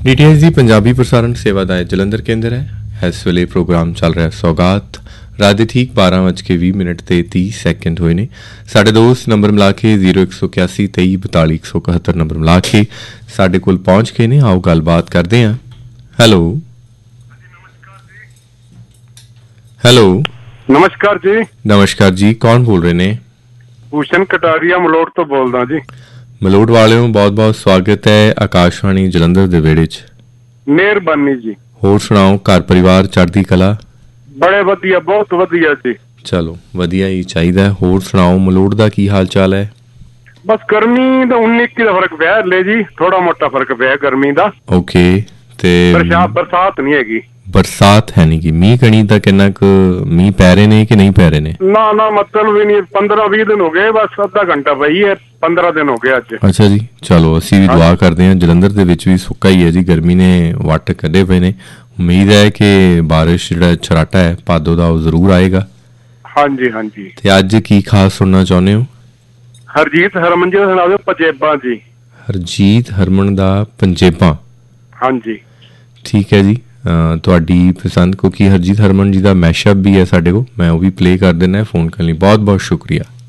DTH ਦੀ ਪੰਜਾਬੀ ਪ੍ਰਸਾਰਣ ਸੇਵਾ ਦਾ ਜਲੰਧਰ ਕੇਂਦਰ ਹੈ। ਇਸ ਵੇਲੇ ਪ੍ਰੋਗਰਾਮ ਚੱਲ ਰਿਹਾ ਸੌਗਾਤ। ਰਾਤ ਦੇ ਠੀਕ 12:20 ਤੇ 30 ਸੈਕਿੰਡ ਹੋਏ ਨੇ। ਸਾਡੇ ਦੋਸਤ ਨੰਬਰ ਮਿਲਾ ਕੇ 0181 23 42 171 ਨੰਬਰ ਮਿਲਾ ਕੇ ਸਾਡੇ ਕੋਲ ਪਹੁੰਚ ਗਏ ਨੇ। ਆਓ ਗੱਲਬਾਤ ਕਰਦੇ ਹਾਂ। ਹੈਲੋ ਹੈਲੋ ਨਮਸਕਾਰ ਜੀ। ਨਮਸਕਾਰ ਜੀ, ਕੌਣ ਬੋਲ ਰਹੇ ਨੇ? ਭੂਸ਼ਣ ਕਟਾਰੀਆ ਮਲੋਟ ਤੋਂ ਬੋਲਦਾ ਜੀ। ਮਲੋਟ ਵਾਲਿਓ ਬਹੁਤ ਬਹੁਤ ਸਵਾਗਤ ਹੈ ਆਕਾਸ਼ਵਾਣੀ ਜਲੰਧਰ ਦੇ ਵਿਹੜੇ 'ਚ। ਮਿਹਰਬਾਨੀ ਜੀ। ਹੋਰ ਸੁਣਾਓ, ਘਰ ਪਰਿਵਾਰ ਚੜ੍ਹਦੀ ਕਲਾ? ਬੜੇ ਵਧੀਆ, ਬਹੁਤ ਵਧੀਆ ਜੀ। ਚਲੋ ਵਧੀਆ ਹੀ ਚਾਹੀਦਾ। ਹੋਰ ਸੁਣਾਓ, ਮਲੋਟ ਦਾ ਕੀ ਹਾਲ ਚਾਲ ਹੈ? ਬਸ ਗਰਮੀ ਦਾ 19-21 ਦਾ ਫਰਕ ਪਿਆ ਹਲੇ ਜੀ, ਥੋੜਾ ਮੋਟਾ ਫਰਕ ਪਿਆ ਗਰਮੀ ਦਾ। ਓਕੇ। ਤੇ ਬਰਸਾਤ ਨਹੀਂ ਹੈਗੀ। ਬਰਸਾਤ ਹੈ ਨਹੀਂ ਗੀ। ਮੀਂਹ ਕਣੀ ਦਾ ਕਿੰਨਾ ਕੁ ਮੀਂਹ ਪੈ ਰਹੇ ਨੇ ਕਿ ਨਹੀਂ ਪੈ ਰਹੇ ਨੇ? ਨਾ ਮਤਲਬ ਵੀ ਨਹੀਂ। 15-20 ਦਿਨ ਹੋ ਗਏ, ਬਸ ਅੱਧਾ ਘੰਟਾ ਪਈ ਹੈ। 15 ਦਿਨ ਹੋ ਗਏ ਅੱਜ। ਅੱਛਾ ਜੀ, ਚਲੋ ਅਸੀਂ ਵੀ ਦੁਆ ਕਰਦੇ ਹਾਂ। ਜਲੰਧਰ ਦੇ ਵਿੱਚ ਵੀ ਸੁੱਕਾ ਹੀ ਹੈ ਜੀ, ਗਰਮੀ ਨੇ ਵੱਟ ਕੱਢੇ ਪਏ ਨੇ। ਉਮੀਦ ਹੈ ਕਿ ਬਾਰਿਸ਼ ਜਿਹੜਾ ਛਰਾਟਾ ਹੈ ਭਾਦੋ ਦਾ ਉਹ ਜ਼ਰੂਰ ਆਏਗਾ। ਹਾਂਜੀ ਹਾਂਜੀ। ਤੇ ਅੱਜ ਕੀ ਖਾਸ ਸੁਣਨਾ ਚਾਹੁੰਦੇ ਹੋ? ਹਰਜੀਤ ਹਰਮਨ ਜੀ ਦਾ ਸੁਣਾ ਦਿਓ ਪੰਜੇਬਾਂ ਜੀ। ਹਰਜੀਤ ਹਰਮਨ ਦਾ ਪੰਜੇਬਾਂ। ਹਾਂਜੀ ਠੀਕ ਹੈ ਜੀ, ਤੁਹਾਡੀ ਪਸੰਦ, ਕਿਉਂਕਿ ਹਰਜੀਤ ਹਰਮਨ ਜੀ ਦਾ ਮੈਸ਼ਅਪ ਵੀ ਹੈ ਸਾਡੇ ਕੋਲ। ਮੈਂ ਉਹ ਵੀ ਪਲੇ ਕਰ ਦਿੰਦਾ। ਫੋਨ ਕਰਨ ਲਈ ਬਹੁਤ ਬਹੁਤ ਸ਼ੁਕਰੀਆ।